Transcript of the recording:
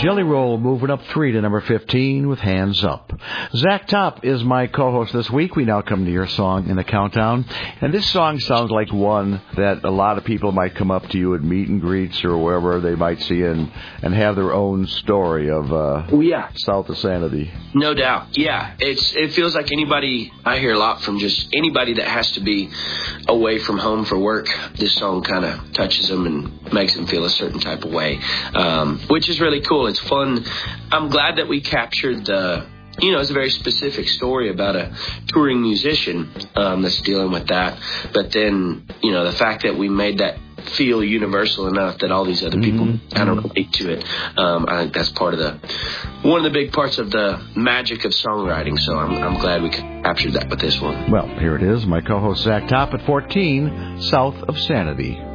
Jelly Roll moving up 3 to number 15 with Hands Up. Zach Top is my co-host this week. We now come to your song in the countdown. And this song sounds like one that a lot of people might come up to you at meet and greets or wherever they might see and have their own story of South of Sanity. No doubt. Yeah. It feels like anybody, I hear a lot from just anybody that has to be away from home for work. This song kind of touches them and makes them feel a certain type of way, which is really cool. It's fun. I'm glad that we captured it's a very specific story about a touring musician that's dealing with that. But then, the fact that we made that feel universal enough that all these other people kind of relate to it. I think that's one of the big parts of the magic of songwriting. So I'm glad we captured that with this one. Well, here it is. My co-host Zach Top at 14, South of Sanity.